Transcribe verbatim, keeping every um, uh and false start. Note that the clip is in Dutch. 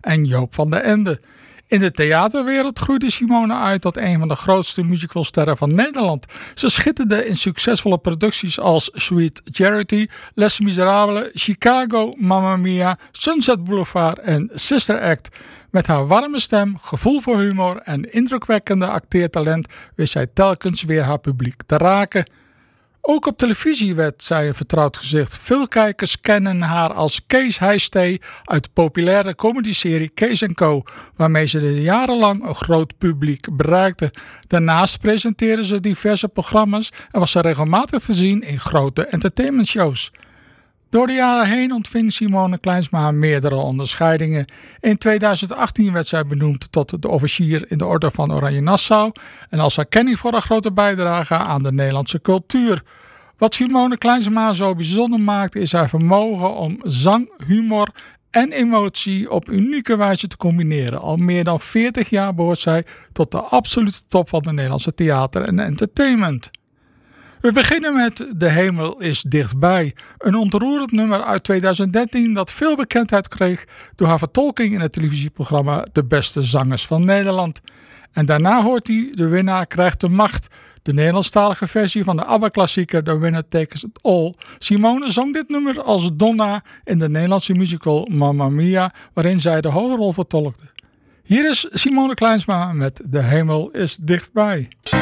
en Joop van den Ende. In de theaterwereld groeide Simone uit tot een van de grootste musicalsterren van Nederland. Ze schitterde in succesvolle producties als Sweet Charity, Les Miserables, Chicago, Mamma Mia, Sunset Boulevard en Sister Act. Met haar warme stem, gevoel voor humor en indrukwekkende acteertalent wist zij telkens weer haar publiek te raken. Ook op televisie werd zij een vertrouwd gezicht. Veel kijkers kennen haar als Kees Heijstee uit de populaire comedyserie Kees en Co, waarmee ze jarenlang een groot publiek bereikte. Daarnaast presenteerde ze diverse programma's en was ze regelmatig te zien in grote entertainmentshows. Door de jaren heen ontving Simone Kleinsma meerdere onderscheidingen. In tweeduizend achttien werd zij benoemd tot de officier in de Orde van Oranje Nassau en als erkenning voor haar grote bijdrage aan de Nederlandse cultuur. Wat Simone Kleinsma zo bijzonder maakt is haar vermogen om zang, humor en emotie op unieke wijze te combineren. Al meer dan veertig jaar behoort zij tot de absolute top van de Nederlandse theater en entertainment. We beginnen met De Hemel is dichtbij, een ontroerend nummer uit tweeduizend dertien dat veel bekendheid kreeg door haar vertolking in het televisieprogramma De Beste Zangers van Nederland. En daarna hoort hij De Winnaar krijgt de macht, de Nederlandstalige versie van de ABBA-klassieker The Winner Takes It All. Simone zong dit nummer als Donna in de Nederlandse musical Mamma Mia, waarin zij de hoofdrol vertolkte. Hier is Simone Kleinsma met De Hemel is dichtbij.